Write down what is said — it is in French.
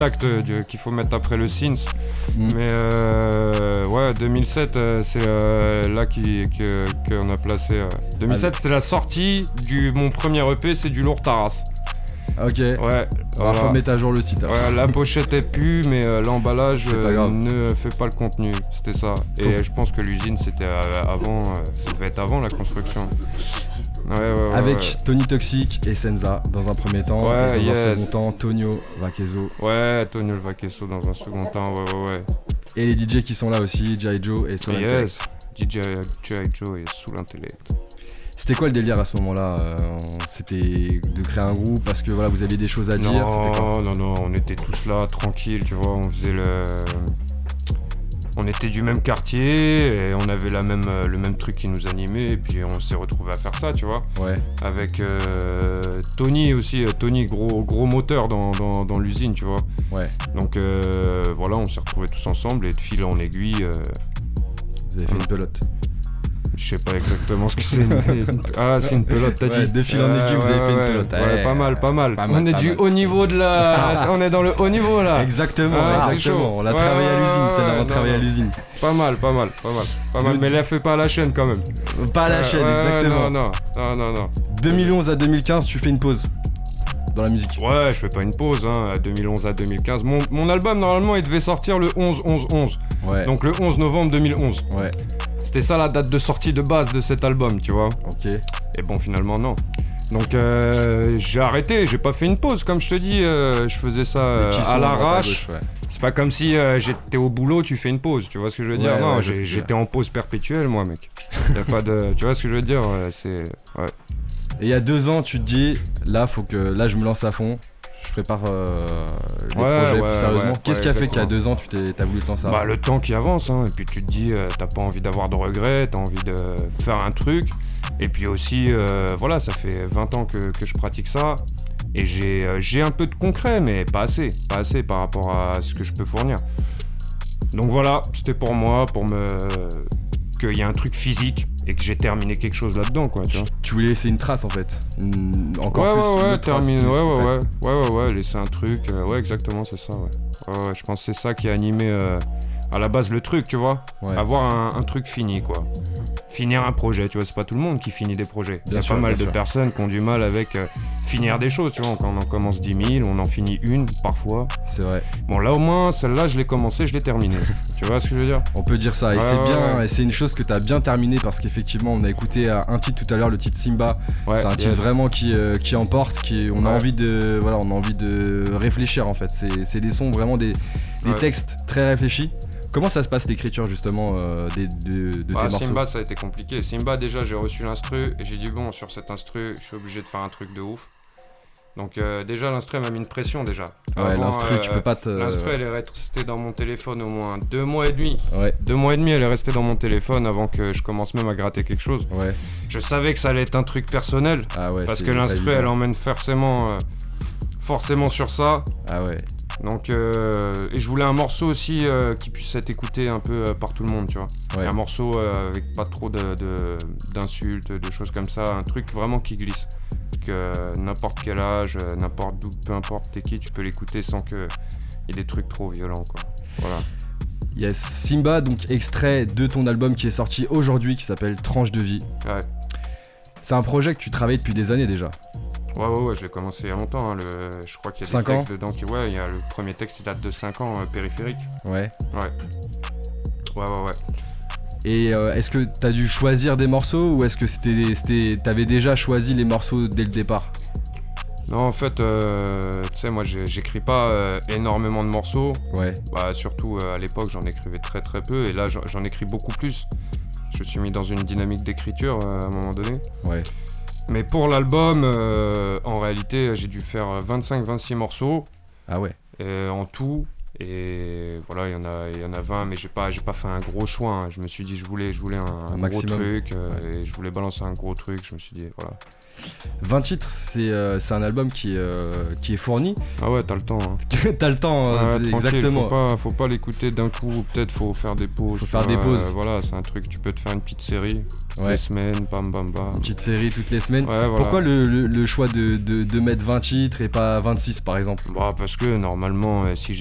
acte qu'il faut mettre après le synth. Mais ouais, 2007, c'est là qu'on a placé. 2007, c'était la sortie mon premier EP, c'est du lourd Taras. Ok. Ouais. Alors, faut mettre à jour le site. Ouais, la pochette est pu, mais l'emballage ne fait pas le contenu. C'était ça. Et je pense que l'usine, c'était avant. Ça devait être avant la construction. Ouais, avec Tony Toxic et Senza dans un premier temps, et dans un second temps Tonio Vaqueso. Ouais, Tonio Vaqueso dans un second temps, ouais. Et les DJ qui sont là aussi, G.I. Joe et Soul Intellect. DJ G.I. Joe et Soul Intellect. C'était quoi le délire à ce moment-là? C'était de créer un groupe parce que voilà, vous aviez des choses à dire? Non, on était tous là, tranquilles, tu vois, on était du même quartier et on avait le même truc qui nous animait et puis on s'est retrouvés à faire ça, tu vois. Ouais. Avec Tony aussi, gros moteur dans l'usine, tu vois. Ouais. Donc voilà, on s'est retrouvés tous ensemble et de fil en aiguille. Vous avez fait une pelote. Je sais pas exactement ce que c'est. C'est une pelote, t'as dit. De fil en aiguille, vous avez fait une pelote. Ouais, pas mal. On est du haut niveau de la. On est dans le haut niveau là. Exactement. On l'a travaillé à l'usine, celle-là, on l'a travaillé à l'usine. Pas mal. Mais elle la fait pas à la chaîne quand même. Pas à la chaîne, exactement. Non. 2011 à 2015, tu fais une pause dans la musique. Ouais, je fais pas une pause, 2011 à 2015. Mon album, normalement, il devait sortir le 11-11-11. Ouais. Donc le 11 novembre 2011. Ouais. C'était ça la date de sortie de base de cet album, tu vois. Ok. Et bon, finalement, non. Donc j'ai arrêté, j'ai pas fait une pause, comme je te dis, je faisais ça à l'arrache. C'est pas comme si j'étais au boulot, tu fais une pause, tu vois ce que je veux dire? Non, j'étais en pause perpétuelle, moi, mec. Y'a pas de... Tu vois ce que je veux dire? C'est... Ouais. Et il y a 2 ans, tu te dis, là, je me lance à fond. Je prépare les projets plus sérieusement. Qu'est-ce qui a fait qu'il y a 2 ans, t'as voulu te lancer? Bah, le temps qui avance, et puis tu te dis, t'as pas envie d'avoir de regrets, t'as envie de faire un truc. Et puis aussi, voilà, ça fait 20 ans que je pratique ça. Et j'ai un peu de concret, mais pas assez par rapport à ce que je peux fournir. Donc voilà, c'était pour moi, qu'il y a un truc physique et que j'ai terminé quelque chose là-dedans, quoi, tu vois. Tu voulais laisser une trace, en fait. Laisser un truc, ouais, exactement, c'est ça, ouais, je pense que c'est ça qui a animé à la base le truc, tu vois. Avoir un truc fini, quoi. Finir un projet, tu vois, c'est pas tout le monde qui finit des projets. Il y a pas mal de personnes qui ont du mal avec finir des choses, tu vois. Quand on en commence 10 000, on en finit une, parfois. C'est vrai. Bon, là, au moins, celle-là, je l'ai commencée, je l'ai terminée. Tu vois ce que je veux dire? On peut dire ça, et c'est bien, et c'est une chose que t'as bien terminée, parce qu'effectivement, on a écouté un titre tout à l'heure, le titre Simba. C'est un titre vraiment qui emporte, on a envie de réfléchir, en fait. C'est des sons, vraiment des textes très réfléchis. Comment ça se passe l'écriture justement de tes morceaux? Simba, ça a été compliqué. Simba, déjà j'ai reçu l'instru et j'ai dit bon, sur cet instru je suis obligé de faire un truc de ouf. Donc déjà l'instru m'a mis une pression déjà. Ouais, l'instru tu peux pas te... L'instru elle est restée dans mon téléphone au moins 2 mois et demi. Ouais. 2 mois et demi elle est restée dans mon téléphone avant que je commence même à gratter quelque chose. Ouais. Je savais que ça allait être un truc personnel. Parce que l'instru elle emmène forcément sur ça. Ah ouais. Donc et je voulais un morceau aussi qui puisse être écouté un peu par tout le monde, tu vois. Ouais. Un morceau avec pas trop d'insultes, de choses comme ça, un truc vraiment qui glisse. Que n'importe quel âge, n'importe d'où, peu importe t'es qui, tu peux l'écouter sans qu'il y ait des trucs trop violents, quoi. Voilà. Yes, Simba, donc extrait de ton album qui est sorti aujourd'hui, qui s'appelle Tranche de vie. Ouais. C'est un projet que tu travailles depuis des années déjà. Ouais, je l'ai commencé il y a longtemps, je crois qu'il y a des textes dedans qui... Ouais, il y a le premier texte qui date de 5 ans, Périphérique. Ouais. Ouais. Et est-ce que t'as dû choisir des morceaux ou est-ce que t'avais déjà choisi les morceaux dès le départ? Non, en fait, tu sais, moi j'écris pas énormément de morceaux. Ouais. Bah, surtout à l'époque, j'en écrivais très très peu et là j'en écris beaucoup plus. Je me suis mis dans une dynamique d'écriture à un moment donné. Ouais. Mais pour l'album, en réalité, j'ai dû faire 25-26 morceaux. Ah ouais. En tout. Et voilà, il y en a 20, mais j'ai pas fait un gros choix. Hein. Je me suis dit, je voulais un gros truc, et je voulais balancer un gros truc. Je me suis dit, voilà. 20 titres, c'est un album qui est fourni. Ah ouais, t'as le temps. Hein. T'as le temps, exactement. Faut pas l'écouter d'un coup, ou peut-être faut faire des pauses. Voilà, c'est un truc, tu peux te faire une petite série toutes les semaines, bam. Une petite série toutes les semaines. Ouais, voilà. Pourquoi le choix de mettre 20 titres et pas 26 par exemple ? Bah, parce que normalement, si